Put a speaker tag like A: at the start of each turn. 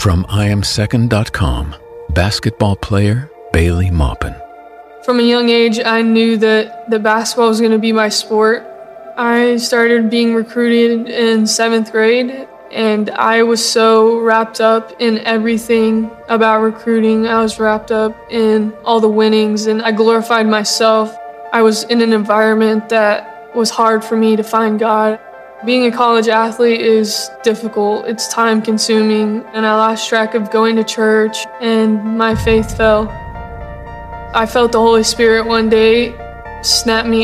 A: From IamSecond.com, basketball player Bailey Maupin.
B: From a young age, I knew that basketball was going to be my sport. I started being recruited in 7th grade, and I was so wrapped up in everything about recruiting. I was wrapped up in all the winnings, and I glorified myself. I was in an environment that was hard for me to find God. Being a college athlete is difficult. It's time-consuming, and I lost track of going to church, and my faith fell. I felt the Holy Spirit one day snap me